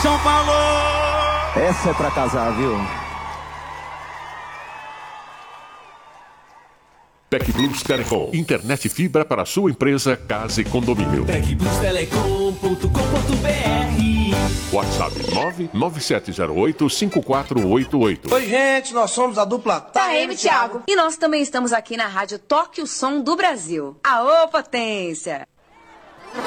São Paulo! Essa é pra casar, viu? TecPlus Telecom. Internet fibra para sua empresa, casa e condomínio. TecPlusTelecom.com.br. WhatsApp 99708-5488. Oi, gente, nós somos a dupla Taeme, Thiago. E nós também estamos aqui na Rádio Toque o Som do Brasil. Aô, potência!